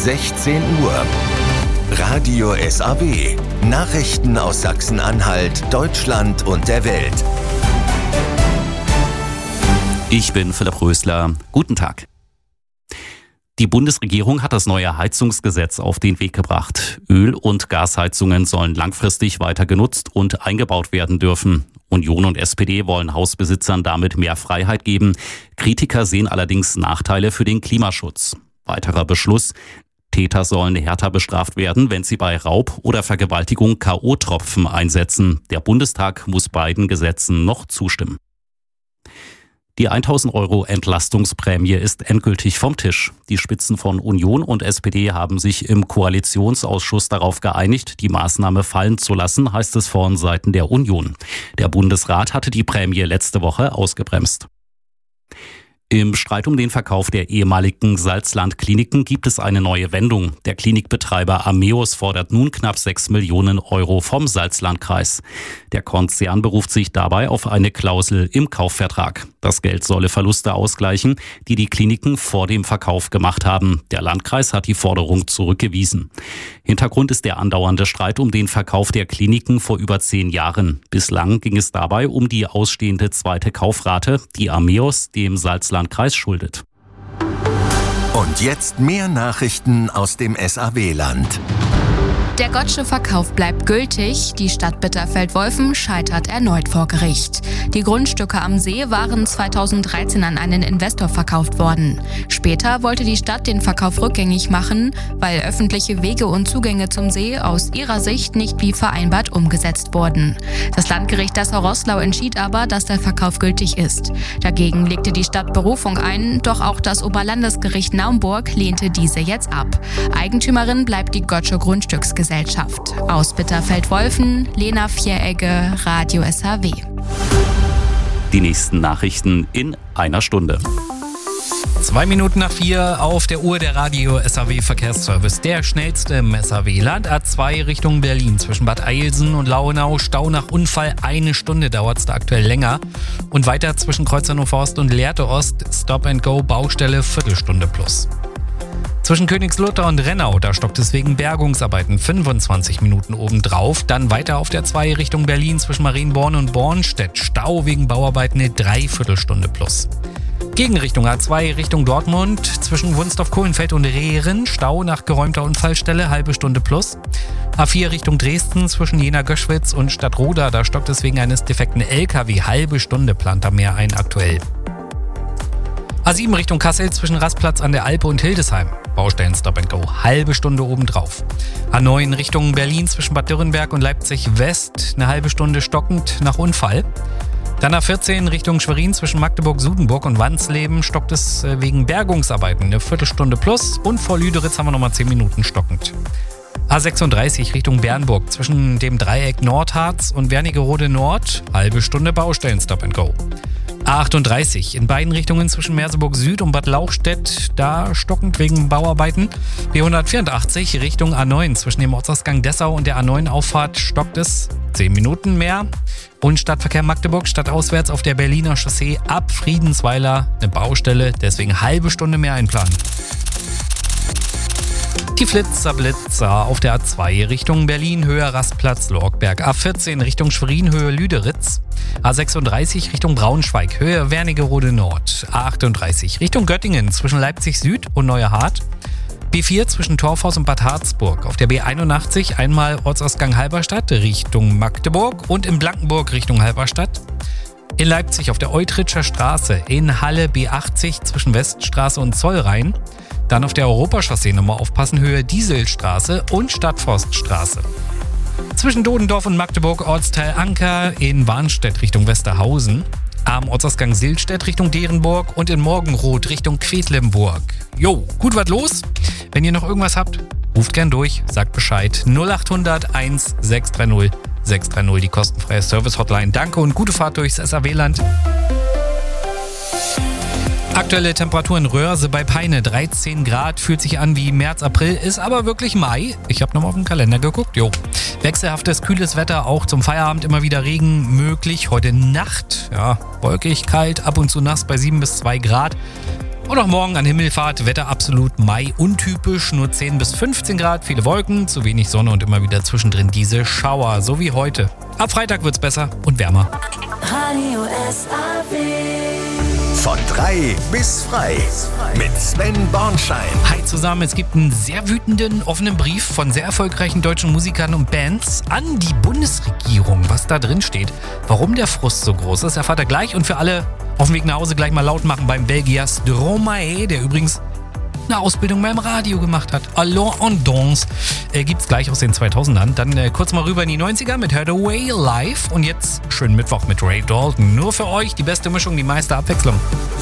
16 Uhr. Radio SAW. Nachrichten aus Sachsen-Anhalt, Deutschland und der Welt. Ich bin Philipp Rösler. Guten Tag. Die Bundesregierung hat das neue Heizungsgesetz auf den Weg gebracht. Öl- und Gasheizungen sollen langfristig weiter genutzt und eingebaut werden dürfen. Union und SPD wollen Hausbesitzern damit mehr Freiheit geben. Kritiker sehen allerdings Nachteile für den Klimaschutz. Weiterer Beschluss: Täter sollen härter bestraft werden, wenn sie bei Raub oder Vergewaltigung K.O.-Tropfen einsetzen. Der Bundestag muss beiden Gesetzen noch zustimmen. Die 1.000 € Entlastungsprämie ist endgültig vom Tisch. Die Spitzen von Union und SPD haben sich im Koalitionsausschuss darauf geeinigt, die Maßnahme fallen zu lassen, heißt es von Seiten der Union. Der Bundesrat hatte die Prämie letzte Woche ausgebremst. Im Streit um den Verkauf der ehemaligen Salzland-Kliniken gibt es eine neue Wendung. Der Klinikbetreiber Ameos fordert nun knapp 6 Millionen € vom Salzlandkreis. Der Konzern beruft sich dabei auf eine Klausel im Kaufvertrag. Das Geld solle Verluste ausgleichen, die die Kliniken vor dem Verkauf gemacht haben. Der Landkreis hat die Forderung zurückgewiesen. Hintergrund ist der andauernde Streit um den Verkauf der Kliniken vor über 10 Jahren. Bislang ging es dabei um die ausstehende zweite Kaufrate, die Ameos dem Salzlandkreis schuldet. Und jetzt mehr Nachrichten aus dem SAW-Land. Der Gottsche Verkauf bleibt gültig. Die Stadt Bitterfeld-Wolfen scheitert erneut vor Gericht. Die Grundstücke am See waren 2013 an einen Investor verkauft worden. Später wollte die Stadt den Verkauf rückgängig machen, weil öffentliche Wege und Zugänge zum See aus ihrer Sicht nicht wie vereinbart umgesetzt wurden. Das Landgericht Dessau-Roßlau entschied aber, dass der Verkauf gültig ist. Dagegen legte die Stadt Berufung ein, doch auch das Oberlandesgericht Naumburg lehnte diese jetzt ab. Eigentümerin bleibt die Gottsche Grundstücksgesellschaft. Aus Bitterfeld-Wolfen, Lena Vieregge, Radio SAW. Die nächsten Nachrichten in einer Stunde. 2 Minuten nach 4 auf der Uhr, der Radio SAW Verkehrsservice. Der schnellste im SAW-Land. A2 Richtung Berlin zwischen Bad Eilsen und Lauenau. Stau nach Unfall. 1 Stunde dauert es da aktuell länger. Und weiter zwischen Kreuzernow Ost und Lehrte Ost. Stop and Go Baustelle Viertelstunde plus. Zwischen Königslutter und Rennau, da stockt es wegen Bergungsarbeiten 25 Minuten obendrauf. Dann weiter auf der 2 Richtung Berlin zwischen Marienborn und Bornstedt. Stau wegen Bauarbeiten eine Dreiviertelstunde plus. Gegenrichtung A2 Richtung Dortmund zwischen Wunstorf-Kohlenfeld und Rehren. Stau nach geräumter Unfallstelle, halbe Stunde plus. A4 Richtung Dresden zwischen Jena-Göschwitz und Stadtroda, da stockt es wegen eines defekten LKW. Halbe Stunde plant da mehr ein aktuell. A7 Richtung Kassel zwischen Rastplatz an der Alpe und Hildesheim. Baustellen Stop and Go. Halbe Stunde obendrauf. A9 Richtung Berlin zwischen Bad Dürrenberg und Leipzig West. Eine halbe Stunde stockend nach Unfall. Dann A14 Richtung Schwerin zwischen Magdeburg-Sudenburg und Wansleben stockt es wegen Bergungsarbeiten. Eine Viertelstunde plus. Und vor Lüderitz haben wir nochmal 10 Minuten stockend. A36 Richtung Bernburg zwischen dem Dreieck Nordharz und Wernigerode Nord. Halbe Stunde Baustellen Stop and Go. A38 in beiden Richtungen zwischen Merseburg Süd und Bad Lauchstädt, da stockend wegen Bauarbeiten. B184 Richtung A9 zwischen dem Ortsausgang Dessau und der A9-Auffahrt stockt es 10 Minuten mehr. Und Stadtverkehr Magdeburg stadtauswärts auf der Berliner Chaussee ab Friedensweiler eine Baustelle, deswegen halbe Stunde mehr einplanen. Die Blitzer auf der A2 Richtung Berlin, Höhe Rastplatz Lorgberg. A14 Richtung Schwerin, Höhe Lüderitz. A36 Richtung Braunschweig, Höhe Wernigerode Nord. A38 Richtung Göttingen zwischen Leipzig Süd und Neuerhardt. B4 zwischen Torfhaus und Bad Harzburg. Auf der B81 einmal Ortsausgang Halberstadt Richtung Magdeburg und in Blankenburg Richtung Halberstadt. In Leipzig auf der Eutritscher Straße, in Halle B80 zwischen Weststraße und Zollrhein. Dann auf der Europachaussee nochmal aufpassen, Höhe Dieselstraße und Stadtforststraße. Zwischen Dodendorf und Magdeburg Ortsteil Anker, in Warnstedt Richtung Westerhausen. Am Ortsausgang Silstedt Richtung Derenburg und in Morgenroth Richtung Quedlinburg. Jo, gut, was los? Wenn ihr noch irgendwas habt, ruft gern durch, sagt Bescheid. 0800 1630 630, die kostenfreie Service-Hotline. Danke und gute Fahrt durchs SAW-Land. Aktuelle Temperatur in Röhrse bei Peine, 13 Grad, fühlt sich an wie März, April, ist aber wirklich Mai. Ich habe nochmal auf den Kalender geguckt, jo. Wechselhaftes, kühles Wetter, auch zum Feierabend immer wieder Regen möglich. Heute Nacht, ja, wolkig, kalt, ab und zu nass bei 7 bis 2 Grad. Und auch morgen an Himmelfahrt, Wetter absolut Mai-untypisch, nur 10 bis 15 Grad, viele Wolken, zu wenig Sonne und immer wieder zwischendrin diese Schauer, so wie heute. Ab Freitag wird's besser und wärmer. Radio SAW. Von 3 bis frei mit Sven Bornschein. Hi zusammen, es gibt einen sehr wütenden, offenen Brief von sehr erfolgreichen deutschen Musikern und Bands an die Bundesregierung. Was da drin steht, warum der Frust so groß ist, erfahrt ihr gleich. Und für alle auf dem Weg nach Hause gleich mal laut machen beim Belgier Stromae, der übrigens eine Ausbildung beim Radio gemacht hat. Allons en danse. Gibt's gleich aus den 2000ern. Dann kurz mal rüber in die 90er mit Hathaway Live. Und jetzt schönen Mittwoch mit Ray Dalton. Nur für euch die beste Mischung, die meiste Abwechslung.